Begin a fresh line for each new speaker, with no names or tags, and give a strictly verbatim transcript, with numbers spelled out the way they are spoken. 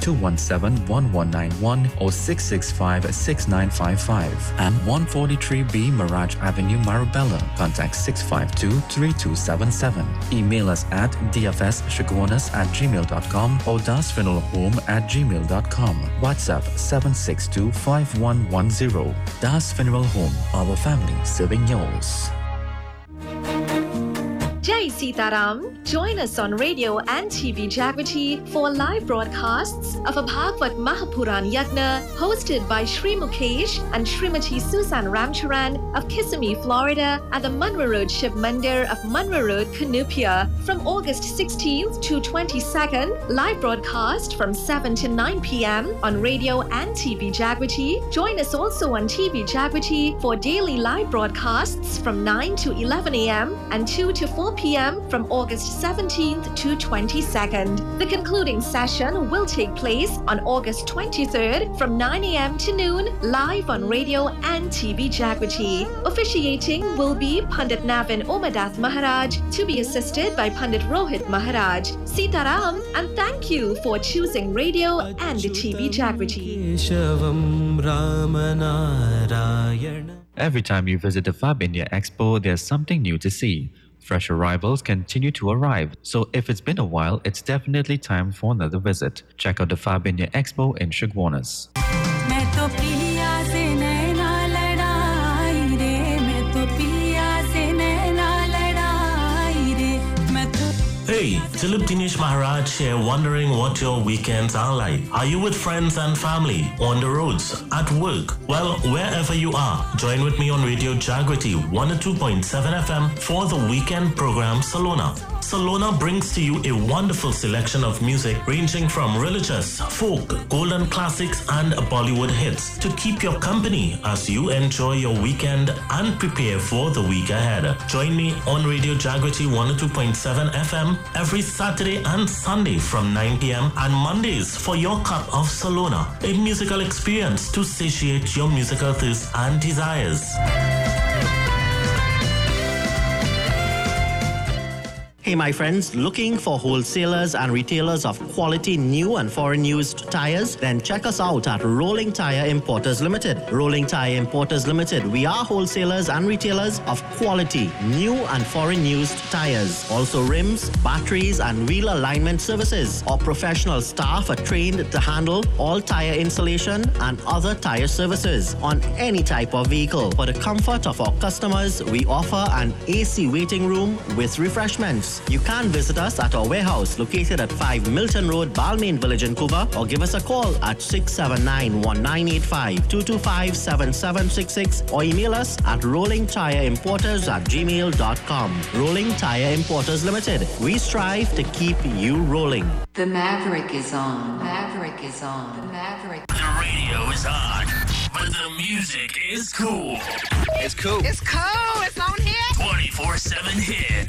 two one seven, one one nine one or six six five, six nine five five. And one forty-three B Mirage Avenue, Marabella. Contact six five two, three two seven seven. Email us at d f s shiguanas at gmail dot com or dasfuneralhome at gmail dot com. WhatsApp seven six two, five one one zero. Das Funeral Home, our family serving yours.
Jai Sitaram. Join us on radio and T V Jagriti for live broadcasts of a Bhagavad Mahapuran Yagna hosted by Shri Mukesh and Shrimati Susan Ramcharan of Kissimmee, Florida at the Munro Road Shiv Mandir of Munro Road, Canupia from August sixteenth to twenty-second. Live broadcast from seven to nine p.m. on radio and T V Jagriti. Join us also on T V Jagriti for daily live broadcasts from nine to eleven a.m. and two to four p.m. from August seventeenth to twenty-second. The concluding session will take place on August twenty-third from nine a.m. to noon, live on radio and T V Jagriti. Officiating will be Pandit Navin Omadath Maharaj, to be assisted by Pandit Rohit Maharaj. Sitaram, and thank you for choosing radio and T V Jagriti.
Every time you visit the Fab India Expo, there's something new to see. Fresh arrivals continue to arrive, so if it's been a while, it's definitely time for another visit. Check out the Fab India Expo in Shiguanas.
Hey, Dilip Dinesh Maharaj here, wondering what your weekends are like. Are you with friends and family, on the roads, at work? Well, wherever you are, join with me on Radio Jagriti one oh two point seven F M for the weekend program Salona. Salona brings to you a wonderful selection of music ranging from religious, folk, golden classics and Bollywood hits to keep your company as you enjoy your weekend and prepare for the week ahead. Join me on Radio Jagriti one oh two point seven F M every Saturday and Sunday from nine p.m. and Mondays for your cup of Salona, a musical experience to satiate your musical thirst and desires.
Hey my friends, looking for wholesalers and retailers of quality new and foreign used tires? Then check us out at Rolling Tire Importers Limited. Rolling Tire Importers Limited. We are wholesalers and retailers of quality new and foreign used tires. Also rims, batteries and wheel alignment services. Our professional staff are trained to handle all tire installation and other tire services on any type of vehicle. For the comfort of our customers, we offer an A C waiting room with refreshments. You can visit us at our warehouse located at five Milton Road, Balmain Village in Cuba, or give us a call at six seven nine, one nine eight five, two two five, seven seven six six or email us at rolling tire importers at gmail dot com. Rolling Tire Importers Limited. We strive to keep you rolling.
The Maverick is on. Maverick is on. The Maverick.
The radio is on, but the music is cool.
It's cool.
It's cool. It's on here.
twenty-four seven hits.